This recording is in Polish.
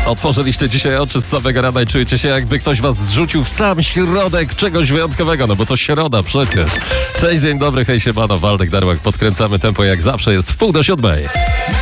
Otworzyliście dzisiaj oczy z samego rana i czujecie się, jakby ktoś was zrzucił w sam środek czegoś wyjątkowego, no bo to środa przecież. Cześć, dzień dobry, hej siemano, Waldek Darłak, podkręcamy tempo jak zawsze, jest 6:30.